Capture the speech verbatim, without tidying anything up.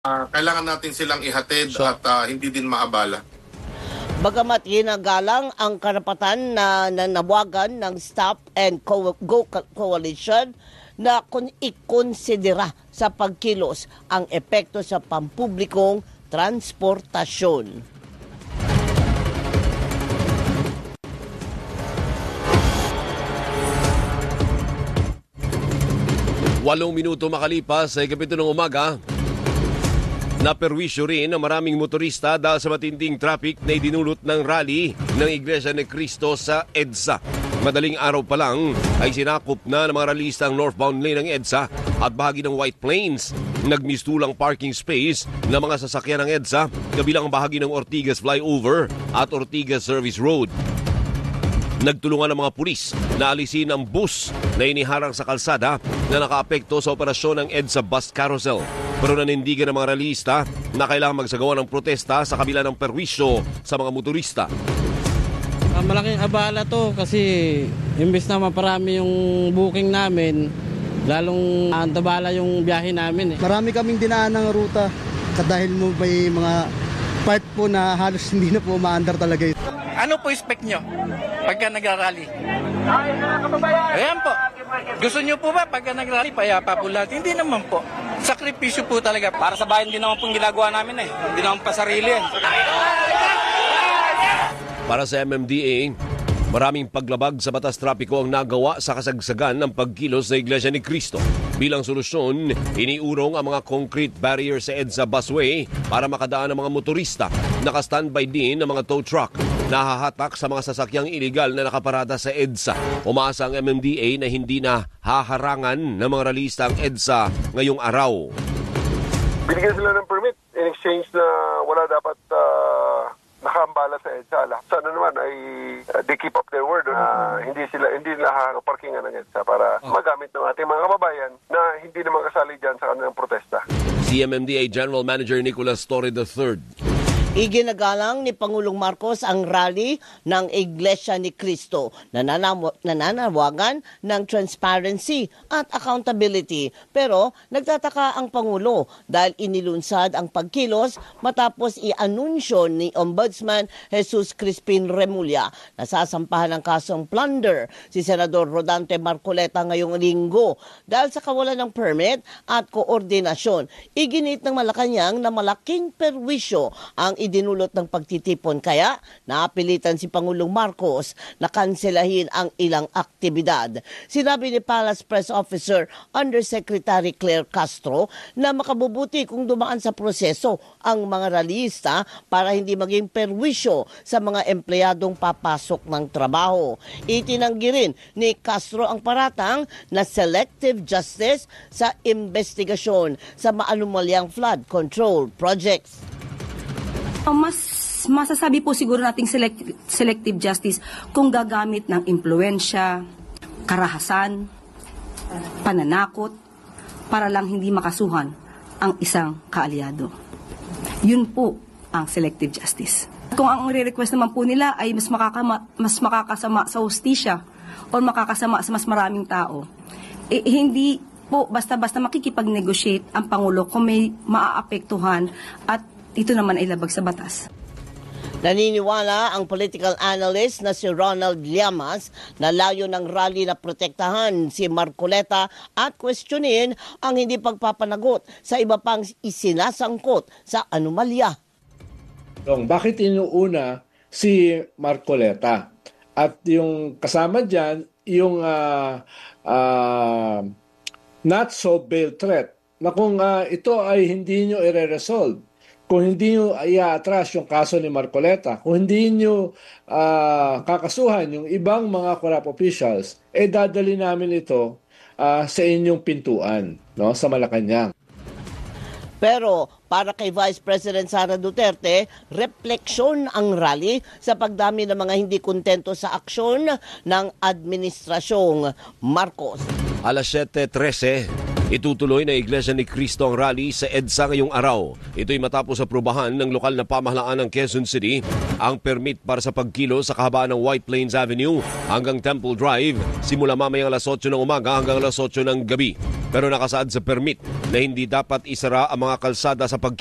Uh, kailangan natin silang ihatid so, at uh, hindi din maabala. Bagamat ginagalang ang karapatan na nanawagan ng Stop and Co- Go Coalition na kung ikonsidera sa pagkilos ang epekto sa pampublikong transportasyon. Walong minuto makalipas sa ikapito ng umaga, naperwisyo rin ang maraming motorista dahil sa matinding traffic na idinulot ng rally ng Iglesia ni Cristo sa EDSA. Madaling araw pa lang ay sinakop na ng mga rallyista ang northbound lane ng EDSA at bahagi ng White Plains. Nagmistulang parking space ng mga sasakyan ng EDSA kabilang ang bahagi ng Ortigas Flyover at Ortigas Service Road. Nagtulungan ng mga pulis na alisin ang bus na iniharang sa kalsada na nakaapekto sa operasyon ng EDSA Bus Carousel. Pero nanindigan ng mga rallyista na kailangan magsagawa ng protesta sa kabila ng perwisyo sa mga motorista. Uh, malaking abala to kasi imbes na maparami yung booking namin, lalong antabala yung biyahe namin. Eh. Marami kaming dinaan ng ruta dahil mo may mga part po na halos hindi na po maandar talaga. Ano po expect nyo pagka nagrarally? Ayan po. Gusto nyo po ba pagka nagrally payapa po lahat? Hindi naman po. Sakripisyo po talaga. Para sa bayan din naman pong ginagawa namin eh. Hindi naman pa sarili eh. Para sa M M D A, maraming paglabag sa batas trapiko ang nagawa sa kasagsagan ng pagkilos sa Iglesia ni Cristo. Bilang solusyon, iniurong ang mga concrete barrier sa EDSA busway para makadaan ang mga motorista. Naka-standby din ang mga tow truck na hahatak sa mga sasakyang iligal na nakaparada sa EDSA. Umaasa ang M M D A na hindi na haharangan ng mga rallyista ang EDSA ngayong araw. Binigyan sila ng permit in exchange na wala dapat uh, nakambala sa EDSA. Sana naman ay uh, they keep up their word. Uh, hindi sila hindi nila parkingan ng EDSA para magamit ng ating mga kababayan na hindi naman kasali dyan sa kanilang protesta. Si M M D A General Manager Nicolas Torre the third. Iginagalang ni Pangulong Marcos ang rally ng Iglesia ni Cristo, nananaw- nananawagan ng transparency at accountability. Pero nagtataka ang Pangulo dahil inilunsad ang pagkilos matapos i-anunsyo ni Ombudsman Jesus Crispin Remulla na sasampahan ng kasong plunder si Senador Rodante Marcoleta ngayong linggo dahil sa kawalan ng permit at koordinasyon. Iginit ng Malacanang na malaking perwisyo ang idinulot ng pagtitipon kaya napilitan si Pangulong Marcos na kanselahin ang ilang aktibidad. Sinabi ni Palace Press Officer Undersecretary Claire Castro na makabubuti kung dumaan sa proseso ang mga rallyista para hindi maging perwisyo sa mga empleyadong papasok ng trabaho. Itinanggi rin ni Castro ang paratang na selective justice sa investigasyon sa maanumalyang flood control projects. Mas masasabi po siguro nating select, selective justice kung gagamit ng impluensya, karahasan, pananakot, para lang hindi makasuhan ang isang kaalyado. Yun po ang selective justice. Kung ang re-request naman po nila ay mas, makakama, mas makakasama sa hustisya o makakasama sa mas maraming tao, eh, hindi po basta-basta makikipag-negotiate ang Pangulo kung may maaapektuhan at ito naman ay labag sa batas. Naniniwala ang political analyst na si Ronald Llamas na layo ng rally na protektahan si Marcoleta at questionin ang hindi pagpapanagot sa iba pang isinasangkot sa anomalya. Bakit inuuna si Marcoleta? At yung kasama dyan, yung uh, uh, not so bail threat na kung uh, ito ay hindi nyo i-resolve, kung hindi nyo i-atras yung kaso ni Marcoleta, kung hindi nyo uh, kakasuhan yung ibang mga corrupt officials, eh dadali namin ito uh, sa inyong pintuan, no, sa Malacanang. Pero para kay Vice President Sara Duterte, refleksyon ang rally sa pagdami ng mga hindi kontento sa aksyon ng Administrasyong Marcos. Alas siyete trese, itutuloy na Iglesia ni Cristo ang rally sa EDSA ngayong araw. Ito'y matapos aprubahan ng lokal na pamahalaan ng Quezon City ang permit para sa pagkilo sa kahabaan ng White Plains Avenue hanggang Temple Drive simula mamayang alas otso ng umaga hanggang alas otso ng gabi. pero nakasaad sa permit na hindi dapat isara ang mga kalsada sa pag